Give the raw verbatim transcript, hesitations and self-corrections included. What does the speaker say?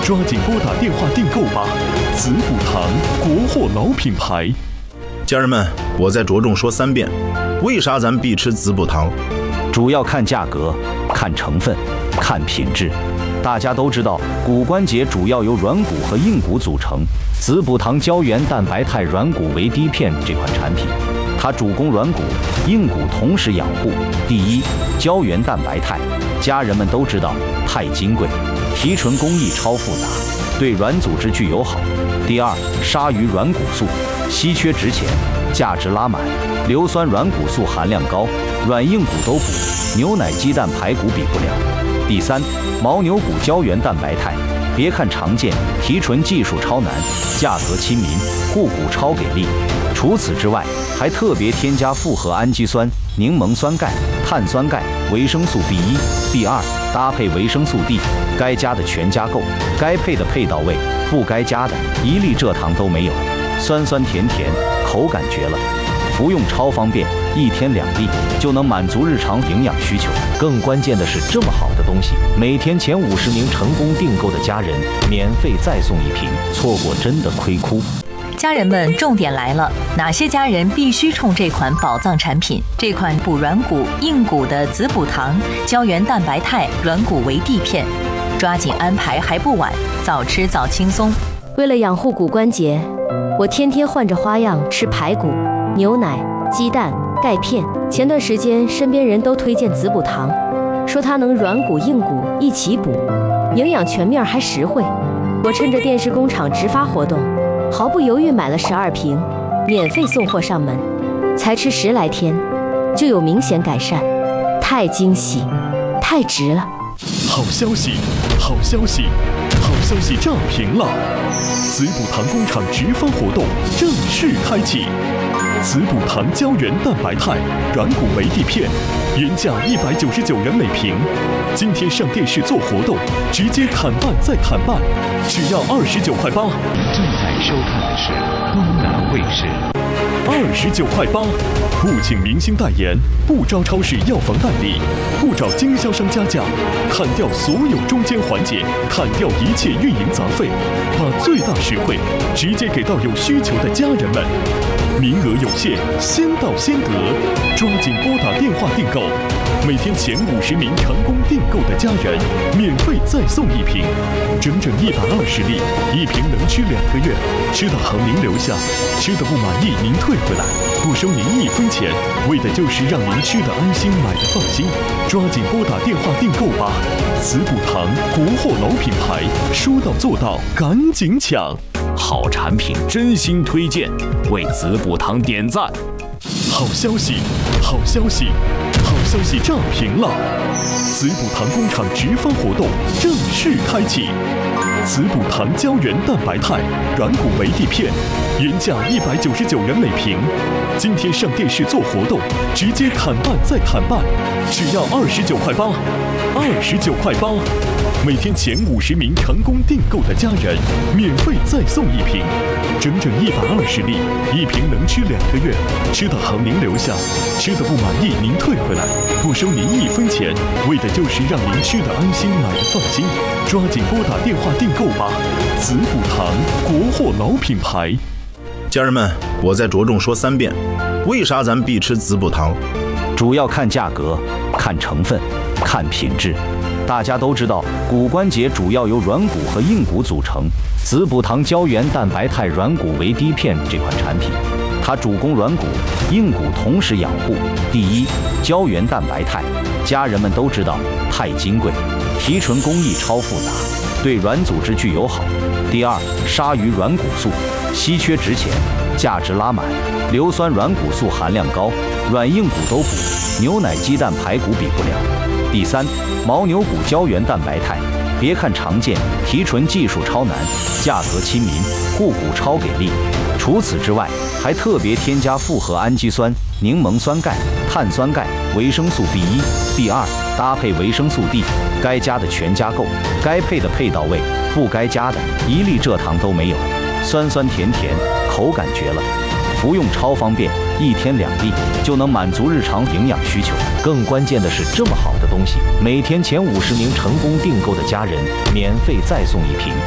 抓紧拨打电话订购吧！子补堂，国货老品牌。 家人们，我再着重说三遍，为啥咱必吃子补堂？ 主要看价格，看成分，看品质。大家都知道，骨关节主要由软骨和硬骨组成。子补堂胶原蛋白肽软骨维 D 片这款产品，它主攻软骨、硬骨同时养护。第一，胶原蛋白肽，家人们都知道肽金贵，提纯工艺超复杂，对软组织具有好。第二，鲨鱼软骨素，稀缺值钱，价值拉满，硫酸软骨素含量高，软硬骨都补，牛奶、鸡蛋、排骨比不了。第三，牦牛骨胶原蛋白肽，别看常见，提纯技术超难，价格亲民，护骨超给力。除此之外，还特别添加复合氨基酸、柠檬酸钙、碳酸钙、维生素 B 一、B 二，搭配维生素 D， 该加的全加够，该配的配到位，不该加的一粒蔗糖都没有，酸酸甜甜，口感绝了。服用超方便，一天两粒就能满足日常营养需求。更关键的是，这么好的东西，每天前五十名成功订购的家人免费再送一瓶，错过真的亏哭。 家人们，重点来了，哪些家人必须冲这款宝藏产品？这款补软骨、硬骨的子补堂胶原蛋白肽软骨维 D 片，抓紧安排还不晚，早吃早轻松。 为了养护骨关节，我天天换着花样吃排骨、牛奶、鸡蛋、钙片。前段时间身边人都推荐子补堂，说它能软骨硬骨一起补，营养全面还实惠。我趁着电视工厂直发活动，毫不犹豫买了十二瓶，免费送货上门。才吃十来天，就有明显改善，太惊喜，太值了！ 好消息，好消息，好消息炸屏了！子补堂工厂直发活动正式开启。子补堂胶原蛋白肽软骨维 D 片，原价一百九十九元每瓶，今天上电视做活动，直接砍半再砍半，只要二十九块八。 正在收看的是东南卫视。 二十九块八，不请明星代言，不招超市药房代理，不找经销商加价，砍掉所有中间环节，砍掉一切运营杂费，把最大实惠直接给到有需求的家人们。名额有限，先到先得，抓紧拨打电话订购。每天前五十名成功订购的家人，免费再送一瓶，整整一百二十粒，一瓶能吃两个月。吃的好您留下，吃的不满意您退回来，不收您一分钱，为的就是让您吃的安心，买的放心。抓紧拨打电话订购吧！子补堂，国货老品牌，说到做到，赶紧抢！ 好产品真心推荐，为子补堂点赞。 好消息，好消息，好消息炸屏了！子补堂工厂直发活动正式开启。子补堂胶原蛋白肽软骨维 D 片，原价一百九十九元每瓶，今天上电视做活动，直接砍半再砍半，只要二十九块八，二十九块八。每天前五十名成功订购的家人，免费再送一瓶，整整一百二十粒，一瓶能吃两个月。吃的好您留下，吃的不满意您退回来，不收您一分钱，为的就是让您吃的安心，买的放心。抓紧拨打电话订购吧！子补堂，国货老品牌。 家人们，我再着重说三遍，为啥咱必吃子补堂？ 主要看价格，看成分，看品质。大家都知道，骨关节主要由软骨和硬骨组成。子补堂胶原蛋白肽软骨维 D 片这款产品，它主攻软骨、硬骨同时养护。第一，胶原蛋白肽，家人们都知道肽金贵，提纯工艺超复杂，对软组织具有好。第二，鲨鱼软骨素，稀缺值钱，价值拉满，硫酸软骨素含量高，软硬骨都补，牛奶、鸡蛋、排骨比不了。第三，牦牛骨胶原蛋白肽，别看常见，提纯技术超难，价格亲民，护骨超给力。除此之外，还特别添加复合氨基酸、柠檬酸钙、碳酸钙、维生素 B 一、B 二，搭配维生素 D， 该加的全加够，该配的配到位，不该加的一粒蔗糖都没有，酸酸甜甜，口感绝了。服用超方便，一天两粒就能满足日常营养需求。更关键的是，这么好的东西，每天前五十名成功订购的家人免费再送一瓶，